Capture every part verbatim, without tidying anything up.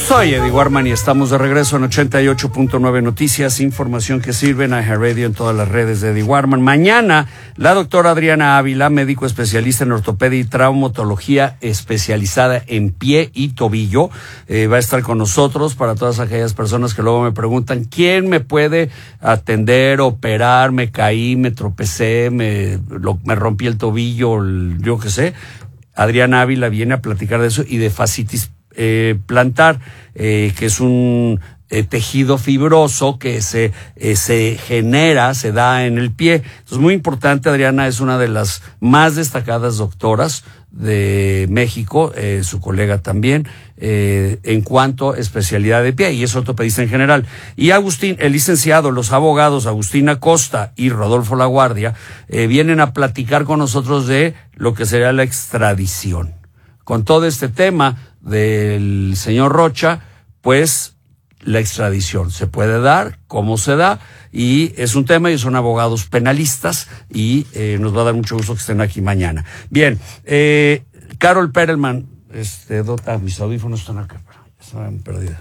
Soy Eddie Warman y estamos de regreso en ochenta y ocho punto nueve Noticias, información que sirve en iHeartRadio, en todas las redes de Eddie Warman. Mañana, la doctora Adriana Ávila, médico especialista en ortopedia y traumatología especializada en pie y tobillo, eh, va a estar con nosotros para todas aquellas personas que luego me preguntan ¿quién me puede atender, operar? Me caí, me tropecé, me, lo, me rompí el tobillo, el, yo qué sé. Adriana Ávila viene a platicar de eso y de fascitis Eh, plantar, eh, que es un eh, tejido fibroso que se, eh, se genera, se da en el pie. Entonces, muy importante, Adriana es una de las más destacadas doctoras de México, eh, su colega también, eh, en cuanto a especialidad de pie, y es ortopedista en general. Y Agustín, el licenciado, los abogados Agustín Acosta y Rodolfo Laguardia, eh, vienen a platicar con nosotros de lo que sería la extradición. Con todo este tema del señor Rocha, pues la extradición se puede dar, cómo se da, y es un tema, y son abogados penalistas, y eh, nos va a dar mucho gusto que estén aquí mañana. Bien, eh, Carol Perelman, este, dota, mis audífonos están acá, están perdidas.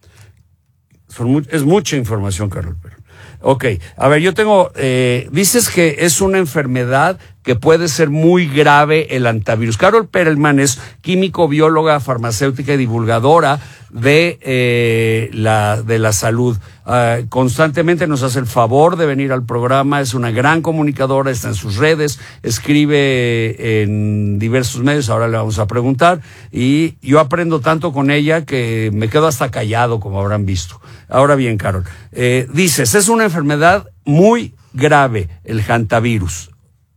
Son muy, es mucha información, Carol Perelman. Ok, a ver, yo tengo, eh, dices que es una enfermedad que puede ser muy grave, el hantavirus. Carol Perelman es químico, bióloga, farmacéutica y divulgadora de eh, la de la salud. Uh, constantemente nos hace el favor de venir al programa, es una gran comunicadora, está en sus redes, escribe en diversos medios, ahora le vamos a preguntar, y yo aprendo tanto con ella que me quedo hasta callado, como habrán visto. Ahora bien, Carol, eh, dices, es una enfermedad muy grave, el hantavirus.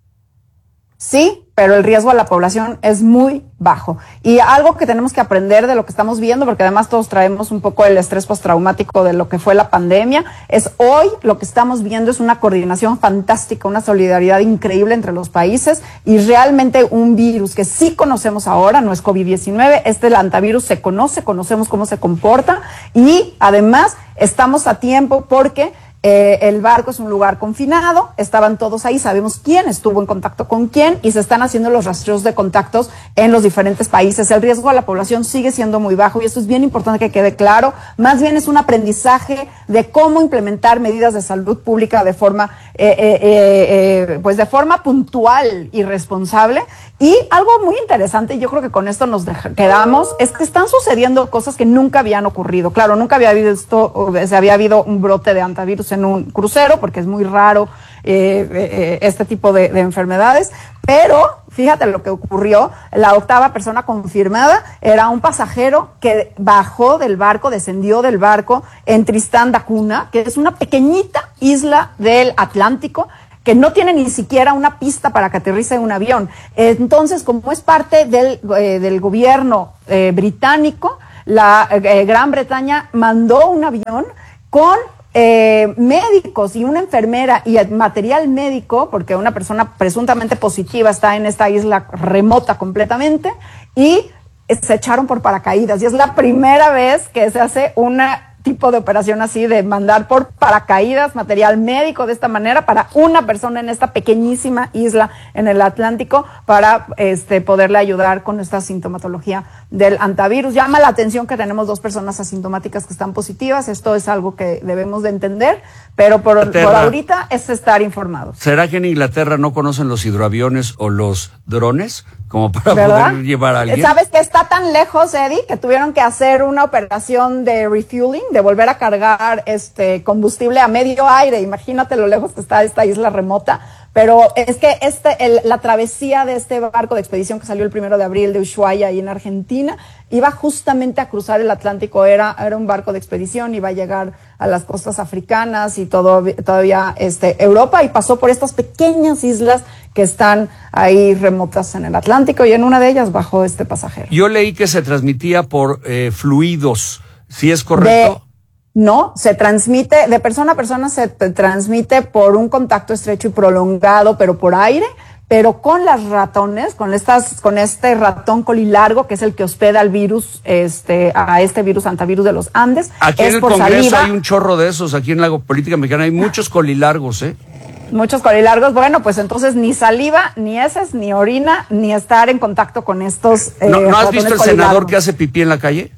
Sí, pero el riesgo a la población es muy bajo. Y algo que tenemos que aprender de lo que estamos viendo, porque además todos traemos un poco el estrés postraumático de lo que fue la pandemia, es hoy lo que estamos viendo es una coordinación fantástica, una solidaridad increíble entre los países, y realmente un virus que sí conocemos ahora, no es COVID diecinueve, este el hantavirus se conoce, conocemos cómo se comporta, y además estamos a tiempo porque Eh, el barco es un lugar confinado, estaban todos ahí, sabemos quién estuvo en contacto con quién, y se están haciendo los rastreos de contactos en los diferentes países. El riesgo a la población sigue siendo muy bajo, y esto es bien importante que quede claro. Más bien es un aprendizaje de cómo implementar medidas de salud pública de forma, eh, eh, eh, pues de forma puntual y responsable. Y algo muy interesante, y yo creo que con esto nos deja, quedamos, es que están sucediendo cosas que nunca habían ocurrido. Claro, nunca había habido esto, se había habido un brote de hantavirus en un crucero, porque es muy raro eh, eh, este tipo de, de enfermedades, pero fíjate lo que ocurrió. La octava persona confirmada era un pasajero que bajó del barco, descendió del barco en Tristán da Cunha, que es una pequeñita isla del Atlántico, que no tiene ni siquiera una pista para que aterrice un avión. Entonces, como es parte del, eh, del gobierno eh, británico, la eh, Gran Bretaña mandó un avión con eh, médicos y una enfermera y material médico, porque una persona presuntamente positiva está en esta isla remota completamente, y se echaron por paracaídas. Y es la primera vez que se hace una tipo de operación así, de mandar por paracaídas material médico de esta manera para una persona en esta pequeñísima isla en el Atlántico, para este poderle ayudar con esta sintomatología del hantavirus. Llama la atención que tenemos dos personas asintomáticas que están positivas. Esto es algo que debemos de entender, pero por, por ahorita es estar informados. ¿Será que en Inglaterra no conocen los hidroaviones o los drones como para ¿verdad? Poder llevar a alguien? ¿Sabes que está tan lejos, Eddie, que tuvieron que hacer una operación de refueling, de volver a cargar este combustible a medio aire? Imagínate lo lejos que está esta isla remota. Pero es que este, el, la travesía de este barco de expedición que salió el primero de abril de Ushuaia, ahí en Argentina, iba justamente a cruzar el Atlántico. Era, era un barco de expedición, iba a llegar a las costas africanas y todo, todavía este, Europa, y pasó por estas pequeñas islas que están ahí remotas en el Atlántico, y en una de ellas bajó este pasajero. Yo leí que se transmitía por eh, fluidos, ¿sí es correcto? De, No, se transmite, de persona a persona se transmite por un contacto estrecho y prolongado, pero por aire, pero con las ratones, con estas, con este ratón colilargo, que es el que hospeda al virus, este, a este virus hantavirus de los Andes. Aquí es en el por Congreso saliva. Hay un chorro de esos, aquí en la política mexicana hay muchos colilargos, ¿eh? Muchos colilargos. Bueno, pues entonces ni saliva, ni heces, ni orina, ni estar en contacto con estos eh, ¿No, ¿no has visto el colilargos. senador que hace pipí en la calle?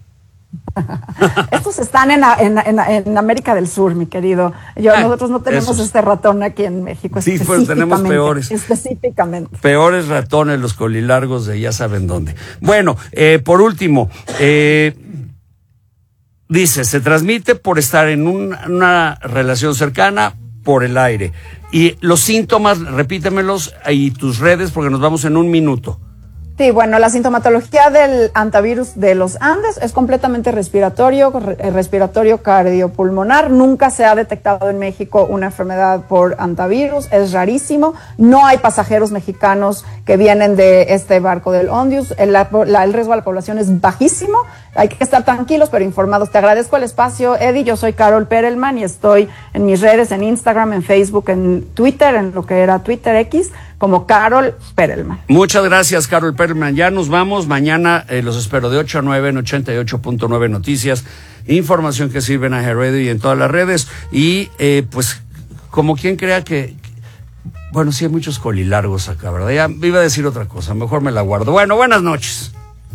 Estos están en, en, en, en América del Sur, mi querido. Yo, ah, nosotros no tenemos esos. este ratón aquí en México. Sí, pues tenemos peores. Específicamente. Peores ratones, los colilargos de ya saben dónde. Bueno, eh, por último, eh, dice, se transmite por estar en un, una relación cercana por el aire. Y los síntomas, repítemelos y tus redes porque nos vamos en un minuto. Sí, bueno, la sintomatología del hantavirus de los Andes es completamente respiratorio, respiratorio cardiopulmonar. Nunca se ha detectado en México una enfermedad por hantavirus, es rarísimo. No hay pasajeros mexicanos que vienen de este barco del Ondius. El, la, el riesgo a la población es bajísimo. Hay que estar tranquilos pero informados. Te agradezco el espacio, Eddie. Yo soy Carol Perelman y estoy en mis redes, en Instagram, en Facebook, en Twitter, en lo que era Twitter X, como Carol Perelman. Muchas gracias, Carol Perelman. Ya nos vamos. Mañana eh, los espero de ocho a nueve en ochenta y ocho punto nueve Noticias. Información que sirve en iHeartRadio y en todas las redes. Y eh, pues, como quien crea que... Bueno, sí hay muchos colilargos acá, ¿verdad? Ya iba a decir otra cosa, mejor me la guardo. Bueno, buenas noches.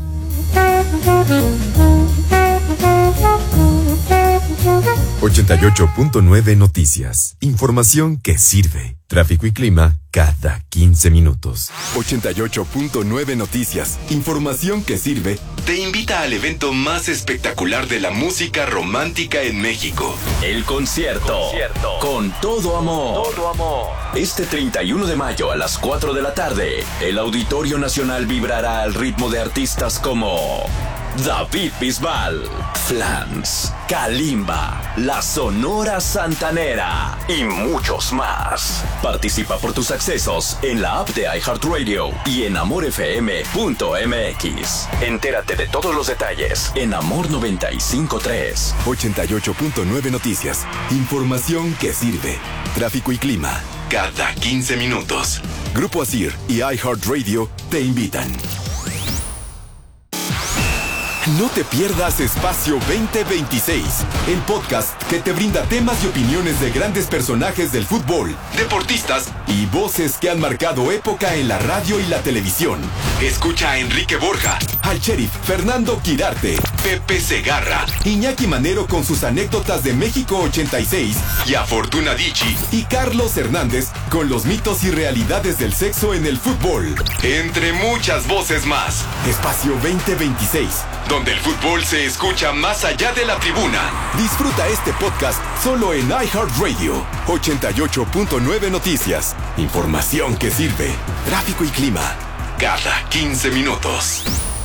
ochenta y ocho punto nueve Noticias. Información que sirve. Tráfico y clima cada quince minutos. ochenta y ocho punto nueve Noticias. Información que sirve. Te invita al evento más espectacular de la música romántica en México. El concierto. concierto. Con todo amor. Todo amor. Este treinta y uno de mayo a las cuatro de la tarde, el Auditorio Nacional vibrará al ritmo de artistas como David Bisbal, Flans, Kalimba, La Sonora Santanera y muchos más. Participa por tus accesos en la app de iHeartRadio y en amor f m punto m x. Entérate de todos los detalles en Amor noventa y cinco punto tres. ochenta y ocho punto nueve Noticias. Información que sirve. Tráfico y clima cada quince minutos. Grupo Asir y iHeartRadio te invitan. No te pierdas Espacio veinte veintiséis, el podcast que te brinda temas y opiniones de grandes personajes del fútbol, deportistas y voces que han marcado época en la radio y la televisión. Escucha a Enrique Borja, al sheriff Fernando Quirarte, Pepe Segarra, Iñaki Manero con sus anécdotas de México ochenta y seis y a Fortuna Dicci y Carlos Hernández con los mitos y realidades del sexo en el fútbol. Entre muchas voces más. Espacio veinte veintiséis, donde el fútbol se escucha más allá de la tribuna. Disfruta este podcast solo en iHeartRadio. ochenta y ocho punto nueve Noticias. Información que sirve. Tráfico y clima cada quince minutos.